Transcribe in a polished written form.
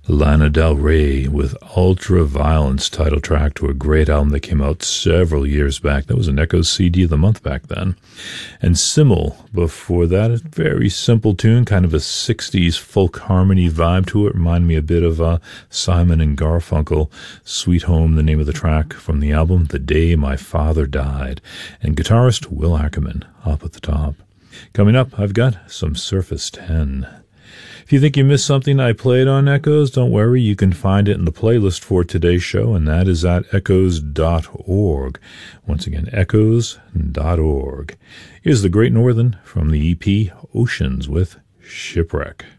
Lana Del Rey with Ultraviolence, title track to a great album that came out several years back. That was an Echoes CD of the month back then. And Simmel before that, a very simple tune, kind of a 60s folk harmony vibe to it. Reminded me a bit of Simon and Garfunkel. Sweet Home, the name of the track from the album, The Day My Father Died. And guitarist Will Ackerman up at the top. Coming up, I've got some Surface 10. If you think you missed something I played on Echoes, don't worry, you can find it in the playlist for today's show, and that is at echoes.org. Once again, echoes.org. Here's the Great Northern from the EP Oceans with Shipwreck.